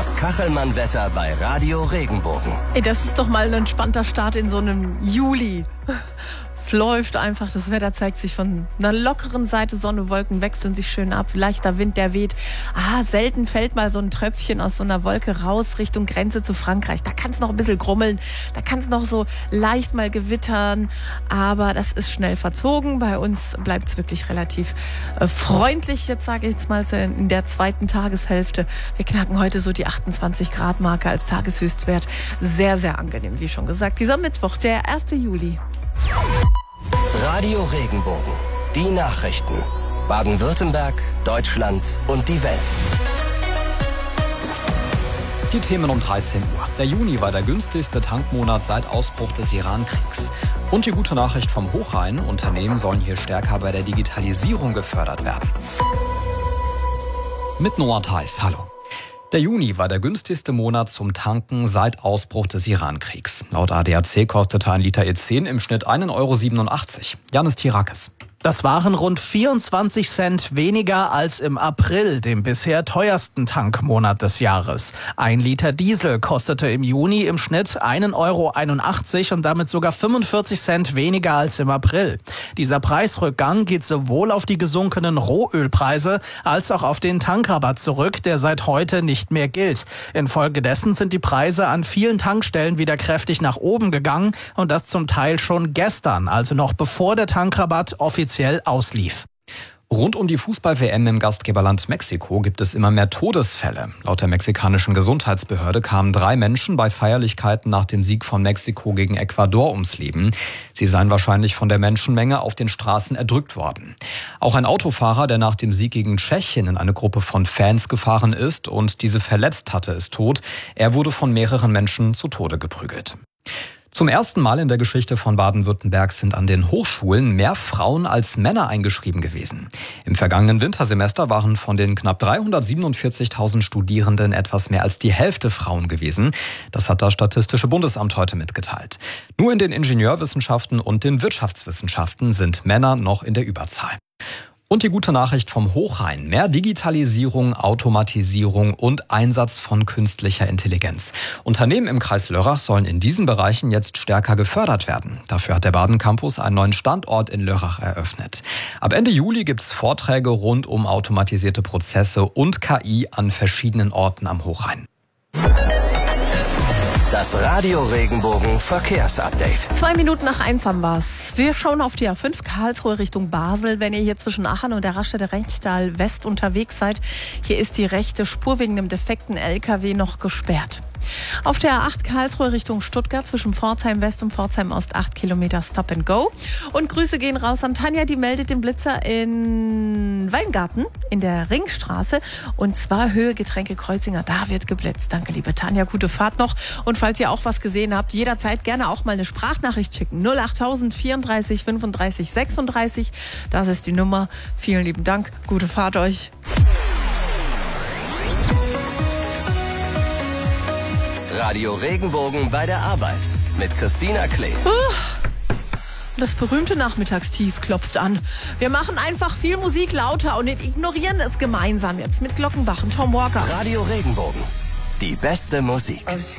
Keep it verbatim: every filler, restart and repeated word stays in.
Das Kachelmann-Wetter bei Radio Regenbogen. Ey, das ist doch mal ein entspannter Start in so einem Juli. Es läuft einfach, das Wetter zeigt sich von einer lockeren Seite, Sonne, Wolken wechseln sich schön ab, leichter Wind, der weht. Ah, selten fällt mal so ein Tröpfchen aus so einer Wolke raus Richtung Grenze zu Frankreich. Da kann es noch ein bisschen grummeln, da kann es noch so leicht mal gewittern, aber das ist schnell verzogen. Bei uns bleibt es wirklich relativ äh, freundlich, jetzt sage ich jetzt mal in der zweiten Tageshälfte. Wir knacken heute so die achtundzwanzig Grad Marke als Tageshöchstwert. Sehr, sehr angenehm, wie schon gesagt. Dieser Mittwoch, der erste Juli. Radio Regenbogen. Die Nachrichten. Baden-Württemberg, Deutschland und die Welt. Die Themen um dreizehn Uhr. Der Juni war der günstigste Tankmonat seit Ausbruch des Iran-Kriegs. Und die gute Nachricht vom Hochrhein. Unternehmen sollen hier stärker bei der Digitalisierung gefördert werden. Mit Noah Theis, hallo. Der Juni war der günstigste Monat zum Tanken seit Ausbruch des Iran-Kriegs. Laut A D A C kostete ein Liter E zehn im Schnitt einen Euro siebenundachtzig. Janis Tirakis. Das waren rund vierundzwanzig Cent weniger als im April, dem bisher teuersten Tankmonat des Jahres. Ein Liter Diesel kostete im Juni im Schnitt einen Euro einundachtzig und damit sogar fünfundvierzig Cent weniger als im April. Dieser Preisrückgang geht sowohl auf die gesunkenen Rohölpreise als auch auf den Tankrabatt zurück, der seit heute nicht mehr gilt. Infolgedessen sind die Preise an vielen Tankstellen wieder kräftig nach oben gegangen und das zum Teil schon gestern, also noch bevor der Tankrabatt offiziell auslief. Rund um die Fußball-W M im Gastgeberland Mexiko gibt es immer mehr Todesfälle. Laut der mexikanischen Gesundheitsbehörde kamen drei Menschen bei Feierlichkeiten nach dem Sieg von Mexiko gegen Ecuador ums Leben. Sie seien wahrscheinlich von der Menschenmenge auf den Straßen erdrückt worden. Auch ein Autofahrer, der nach dem Sieg gegen Tschechien in eine Gruppe von Fans gefahren ist und diese verletzt hatte, ist tot. Er wurde von mehreren Menschen zu Tode geprügelt. Zum ersten Mal in der Geschichte von Baden-Württemberg sind an den Hochschulen mehr Frauen als Männer eingeschrieben gewesen. Im vergangenen Wintersemester waren von den knapp dreihundertsiebenundvierzigtausend Studierenden etwas mehr als die Hälfte Frauen gewesen. Das hat das Statistische Bundesamt heute mitgeteilt. Nur in den Ingenieurwissenschaften und den Wirtschaftswissenschaften sind Männer noch in der Überzahl. Und die gute Nachricht vom Hochrhein. Mehr Digitalisierung, Automatisierung und Einsatz von künstlicher Intelligenz. Unternehmen im Kreis Lörrach sollen in diesen Bereichen jetzt stärker gefördert werden. Dafür hat der Baden Campus einen neuen Standort in Lörrach eröffnet. Ab Ende Juli gibt es Vorträge rund um automatisierte Prozesse und K I an verschiedenen Orten am Hochrhein. Das Radio Regenbogen Verkehrsupdate. Zwei Minuten nach eins haben wir's. Wir schauen auf die A fünf Karlsruhe Richtung Basel. Wenn ihr hier zwischen Aachen und der Raststätte Rechtal West unterwegs seid, hier ist die rechte Spur wegen einem defekten L K W noch gesperrt. Auf der A acht Karlsruhe Richtung Stuttgart zwischen Pforzheim West und Pforzheim Ost acht Kilometer Stop and Go. Und Grüße gehen raus an Tanja, die meldet den Blitzer in Weingarten in der Ringstraße. Und zwar Höhe Getränke Kreuzinger, da wird geblitzt. Danke, liebe Tanja, gute Fahrt noch. Und falls ihr auch was gesehen habt, jederzeit gerne auch mal eine Sprachnachricht schicken. null achttausend vierunddreißig fünfunddreißig sechsunddreißig, das ist die Nummer. Vielen lieben Dank, gute Fahrt euch. Radio Regenbogen bei der Arbeit mit Christina Klee. Das berühmte Nachmittagstief klopft an. Wir machen einfach viel Musik lauter und ignorieren es gemeinsam jetzt mit Glockenbach und Tom Walker. Radio Regenbogen, die beste Musik.